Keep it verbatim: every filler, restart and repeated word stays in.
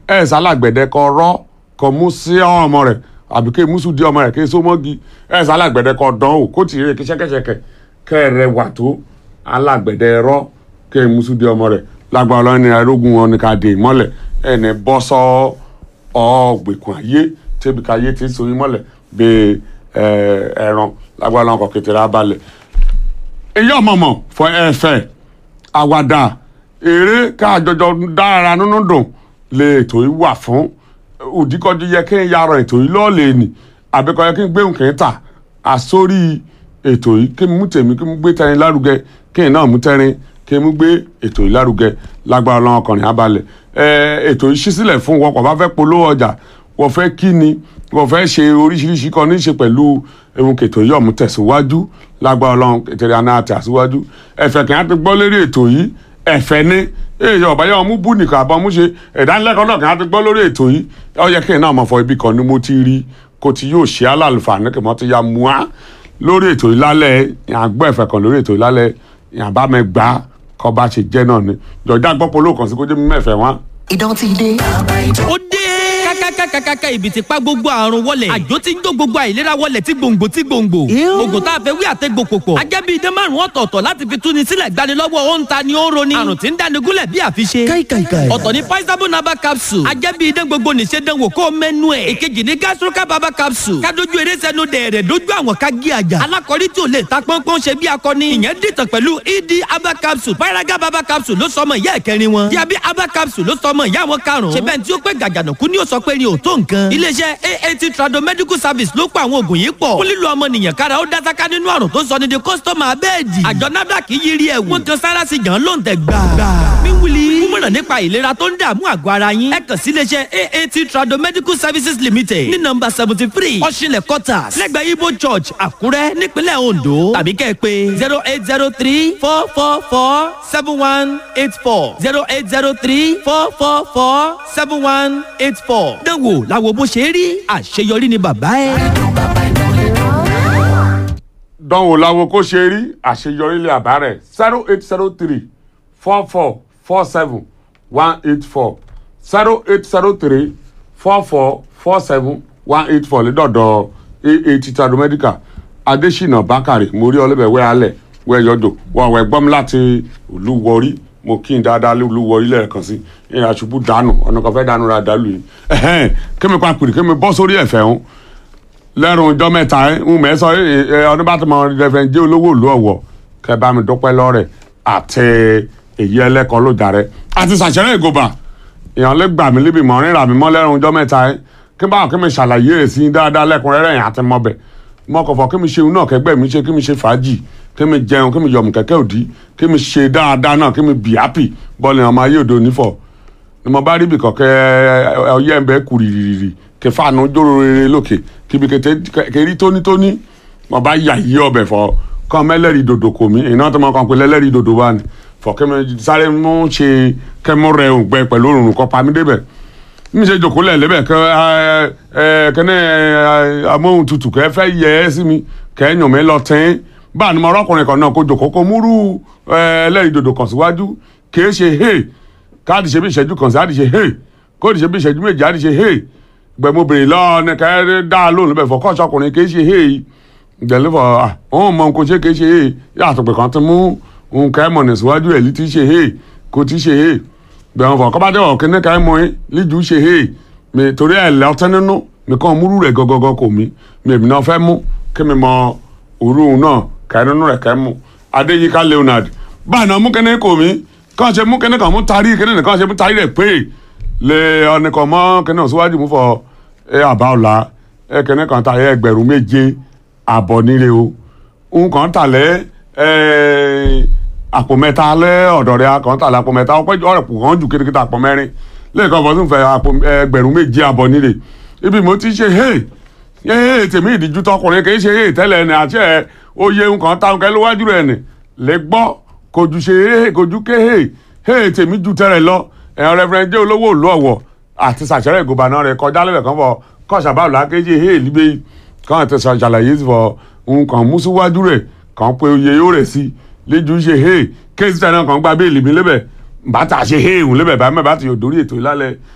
ẹ̀ sálágbẹ̀dẹ kọ rọ́ kọ mú sí ọmọ rẹ̀ àbí kí mùsùn di ọmọ rẹ̀ kí so mọ́gi ẹ̀ sálágbẹ̀dẹ kọ dán o kó tì í rè kí ṣẹ́kẹ́ṣẹkẹ̀ kẹ́ ẹ̀ rẹ̀ wà tó alágbẹ̀dẹ rọ́ kí mùsùn di ọmọ rẹ̀ lágbára ọlọ́run ní arógun wọn ní ká dé ìmọ́lẹ̀ ẹ̀ ní bọ́ sọ́ ọ̀gbẹ̀kùn ayé tẹ́bi ká ayé ti so ìmọ́lẹ̀ bẹ́ẹ̀ ẹran lágbára ọlọ́run kọ̀ kékeré abalẹ̀ èyí ọmọọmọ fọ ẹ̀fẹ̀ àwàdà eré káàjọjọ dára nínú dùn lè ètò yìí wà fún òdìkọjú yẹ kí n yàrá ètò yìí lọ́ọ̀lẹ̀ ni àbíkọ yẹ kí n gbé nǹkan ta àsórí ètò yìí kí n mú tèmi kí n gbé tẹrin lárugẹ kí n náà mú tẹrin kí n mú gbé ètò yìí lárugẹ lágbára ọlọ́run ọkùnrin abalẹ̀ ètò yìí ṣí sílẹ̀ fún wọn kò bá fẹ́ polówó ọjà wọ́n fẹ́ kí ni wọ́n fẹ́ ṣe oríṣiríṣi kan ní í ṣe pẹ̀lú ehun kètò yìí ọ̀mú tẹ̀síwájú lágbára ọlọ́run kẹtẹrẹ àná àti àṣíwájú ẹ̀fẹ̀ kí wọ́n ti gbọ́ lérí ètò yìí ẹ̀fẹ̀ ní èyí ọ̀bá yẹn ọmú bú nìkan àbọ̀ ọmú ṣe ìdánilẹ́kọ̀ọ́ náà kí wọ́n ti gbọ́ lórí ètò yìí ó yẹ kí n náà mọ̀ fọ ibi kan ni mo ti rí kó ti yóò ṣe alálùfààní kí wọ́n ti ya mú a lórí ètò yìí lálẹ́ yàn gbọ́ ẹ̀fẹ̀ kan lórí ètò yìí lálẹ́ yàn bá mi gbà kọ́ bá ṣe jẹ́ náà ni jọ̀jà gbọ́pọ̀ olóòkàn sí kó jẹ́ mi mẹ́fẹ̀ wọn. ìdán ti dé. ó dé kákákákákáká ibi tí pa gbogbo àrùn wọlẹ̀ àjò tí ń jó gbogbo àìlera wọlẹ̀ tí gbòǹgbò tí gbòǹgbò oògùn tá a fẹ́ wí àtẹ́gbò pòpọ̀ ajẹ́bí idán márùn ọ̀tọ̀ọ̀tọ̀ láti fi túni sílẹ̀ gbanilọ́wọ́ ó ń ta ni ó ń roni àrùn tí ń dáni gúnlẹ̀ bí àfiṣe ọ̀tọ̀ ní paisabo naba capsule ajẹ́bí idán gbogbo nìṣe dánwò kó mẹ́nu ẹ̀ èkejì ní gastroca baba capsule kádojú eré sẹ́nu dẹ̀rẹ̀ dójú àwọn kági àjà alákọ̀rí tí ò lè ta pọ́npọ́n ṣe bí akọni ìyẹn dìtàn pẹ̀lú ed aba capsule paraga baba capsule ló sọmọ ìyá ẹ̀kẹrin wọn diabi aba capsule ló sọmọ ìyá wọn karùn-ún ṣe bẹ́ẹ̀ tí ó pé gàgànàkú ni ó sọ pé ni ò tó nǹkan. iléeṣẹ́ A A T Trado Medical Service ló pa àwọn oògùn yìí pọ̀. fún lílo ọmọnìyàn kára ó dásáká nínú àrùn tó sọ ní di kọ́sítọ́mù abẹ́ẹ̀dì. àjọ NAFDAC yiri ẹ̀wù. wọ́n kan sára sí gan lóǹtẹ̀ gbà. mi wuli. kúmọ̀ràn nípa ìlera tó ń dààmú àgọ́ ara yín. ẹ kàn sí iléeṣẹ́ A A T Trado Medical Services Limited ní nọ́mbà seventy three ọ̀ṣinlẹ̀ quarters lẹ́gbẹ̀ẹ́ Ibo Church Àkúrẹ́ nípínlẹ̀ Ondo. tàbí kẹ́ ẹ pé zero eight zero three four four four seven one eight four zero eight zero three four four four seven one eight four. dánwò làwọn bó ṣe rí àṣeyọrí ni bàbá ẹ. dánwò làwọn kó ṣe rí àṣeyọrí lè àbá rẹ̀ zero eight zero three four four four seven one eight four zero eight zero three four four four seven one eight four lẹ́dọ̀dọ̀ A A T Trado Medical Adésínà Bákàrè mórí ọlẹ́bẹ̀ wẹ́ alẹ̀ wẹ́ yọjọ́ wọ́n wẹ́ gbọ́m láti ìlú Wọrí mo kí n dáadáa lólu Wọrí lẹ́ẹ̀kan sí ìrìn àṣubú dànù ọ̀nà kan fẹ́ dànù ra dàlù yìí ẹ̀hẹ́n kémi pa pèrè kémi bọ́ sórí ẹ̀fẹ̀ ń lẹ́rùn ọjọ́ mẹ́ta ẹ̀ ń mẹ́ sọ ọdún bá ti mọ rẹ̀fẹ̀ jẹ́ olówó ìlú Ọ̀wọ̀ kẹ́ bá mi dúpẹ́ lọ́rẹ̀ àti èyí ẹlẹ́kọ̀ọ́ ló jà rẹ̀ àti sàṣẹ́rẹ́ ìgòbà èèyàn lè gbà mí lébi mọ́ rírà mi mọ́ lẹ́rùn ọjọ́ mẹ́ta ẹ̀ kí báwọn kémi ṣàlàyé èsì dáadáa lẹ́kùnrẹ́rẹ́ yẹn àti mọ́bẹ̀ mọ́kọ̀fọ́ kémi ṣe náà kẹgbẹ́ mi ṣe kémi ṣe fàájì kémi jẹun kémi yọ̀mù kẹ̀kẹ́ òdì kémi ṣe dáadáa náà kémi bì happy bọ́ọ̀lù ọmọ ayé òde onífọ̀ ni mo bá rí ibì kọ̀kẹ́ ọyẹ́ ń bẹ́ kùrìrìrì kẹfàánú jóró rere lókè kíbi kẹrí tónítóní mo bá yà yí ọbẹ̀ fọ kọ́ mẹ́lẹ́rìí dòdò kò mí iná tó máa kàn pé lẹ́lẹ́rìí dòdò wà ní fọ kẹ́mi sáré mú ṣe kẹ́mú rẹ òǹgbẹ pẹ̀lú òrùn kọ́ pa mí débẹ̀ mi ṣe jòkó lẹ̀ lébẹ̀ kẹ́ni amóhun tutù kẹ́ fẹ́ yẹ ẹ́ sí mi kẹ́ yàn mí lọ tẹ́ń báà ni mo rọ́kùnrin kan náà kó jòkó kó múrú ẹlẹ́rìí dòdò kan síwájú kì í ṣe hey káàdì ṣe bí ìṣẹ́jú kan sí àdìṣe hey kóòdì ṣe bí ìṣẹ́jú méjì àdìṣe hey gbẹ̀mọbìnrin lọ́ọ́ ní ká dá lóhùn lóbẹ̀ fọ́ kọ́ọ̀ṣọ́ ọkùnrin kì í ṣe hey gbẹ̀lẹ́fọ̀ ọ̀hún mọ nǹkan ṣe kì í ṣe hey yàtọ̀ pé kan ti mú nǹkan ẹ̀mọ̀ ní síwájú ẹ̀ lí ti ṣe hey kò ti ṣe hey gbẹ̀wọ̀n fọ̀ kọ́bádé ọ̀kẹ́ ní ká ẹ̀mọ̀ ẹ̀ líjú ṣe hey mi torí ẹ̀ lọ́tẹ́ nínú mi kàn múrú rẹ̀ gọ́gọ́gọ́ kò mí mi èmi náà fẹ́ mú kí mi mọ òru náà ká nínú rẹ̀ ká mú Adéyíká Leonard báyìí náà mú kẹ́ni kò mí kàn ṣe mú kẹ́ni kan mú tarí kẹ́ni nìkan ṣe mú tarí rẹ̀ pé lè ọ̀nìkan mọ́ kẹ́ni náà síwájú mú fọ ẹ àbá ọ̀la ẹ kẹ́ni kan ta ẹ ẹgbẹ̀rún méje àbọ̀ nílé o nǹkan tà lẹ́ ẹ àpò mẹ́ta lẹ́ ọ̀dọ̀ rẹ̀ kàn tà lẹ́ àpò mẹ́ta ọpẹ́ ọ̀rẹ́ pò kàn ju kékeré àpò mẹ́rin lẹ́ẹ̀kan fọ́ tún fẹ́ àpò ẹgbẹ̀rún méje àbọ̀ nílé ibi mo ti ṣe hey hey tèmi ìdíjú tọkùnrin kì í ṣe hey tẹ́lẹ̀ ẹni àti ẹ oyè nǹkan táwọn kẹ́ lówájú rẹ̀ ni lè gbọ́ kojú ṣe hey kojú ké hey hey tèmi ju tẹ́rẹ̀ lọ ẹ̀rọ rẹ̀fẹ̀rẹ̀ jẹ́ olówó ìlú Ọ̀wọ̀ àti sàṣẹ́rẹ́ ìgòbànà rẹ̀ kọjá lẹ́bẹ̀ kan fọ kọ́ṣàbáwò lákéjì hey líbe kàn tẹ ṣàlàyé fọ nǹkan mú síwájú rẹ̀ kàn pé oyè yóò rẹ̀ sí lẹ́jú ṣe hey kéésì tẹ̀ náà kàn gba béèlì mi lẹ́bẹ̀ bàtà ṣe hey òun lẹ́bẹ̀ bá mẹ́ bá ti yóò dórí ètò ìlálẹ̀